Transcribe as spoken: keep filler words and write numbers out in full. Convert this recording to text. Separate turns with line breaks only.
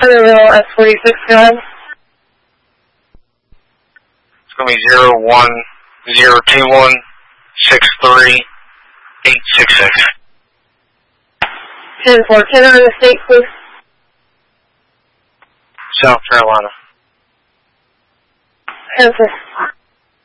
Underhill S forty-six, go ahead.
It's going to be zero one zero two one six three eight six six.
ten four ten on the state, please.
South Carolina.
Answer.